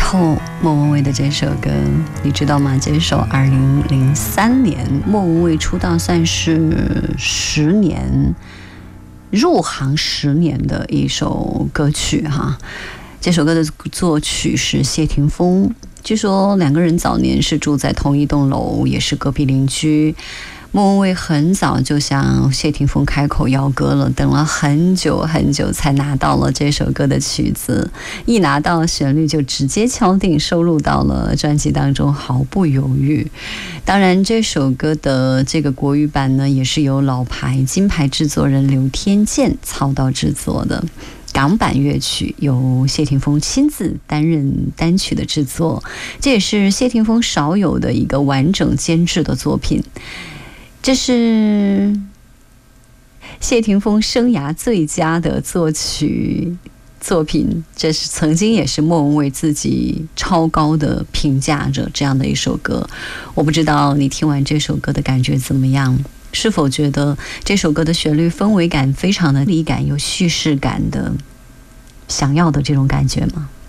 后，莫文蔚的这首歌，你知道吗？这首2003年莫文蔚出道算是10年，入行10年的一首歌曲哈。这首歌的作曲是谢霆锋，据说两个人早年是住在同一栋楼，也是隔壁邻居。莫文蔚很早就向谢霆锋开口要歌了，等了很久很久才拿到了这首歌的曲子，一拿到旋律就直接敲定收录到了专辑当中，毫不犹豫。当然这首歌的这个国语版呢，也是由老牌金牌制作人刘天健操刀制作的，港版乐曲由谢霆锋亲自担任单曲的制作，这也是谢霆锋少有的一个完整监制的作品。这是谢霆锋生涯最佳的作曲作品，这是曾经也是莫文蔚自己超高的评价着这样的一首歌。我不知道你听完这首歌的感觉怎么样，是否觉得这首歌的旋律氛围感非常的力感，有叙事感的想要的这种感觉吗？